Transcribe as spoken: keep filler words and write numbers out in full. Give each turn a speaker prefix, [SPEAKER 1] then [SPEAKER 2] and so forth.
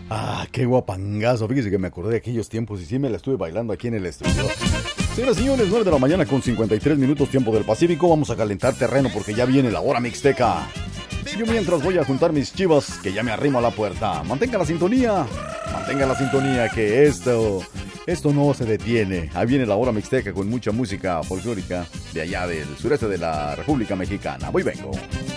[SPEAKER 1] Ah, qué guapangazo. Fíjese que me acordé de aquellos tiempos y sí me la estuve bailando aquí en el estudio. Señoras y señores, nueve de la mañana con cincuenta y tres minutos tiempo del Pacífico. Vamos a calentar terreno porque ya viene la hora mixteca. Yo mientras voy a juntar mis chivas que ya me arrimo a la puerta. Mantenga la sintonía. Mantenga la sintonía que esto... Esto no se detiene. Ahí viene la hora mixteca con mucha música folclórica de allá del sureste de la República Mexicana. Voy vengo.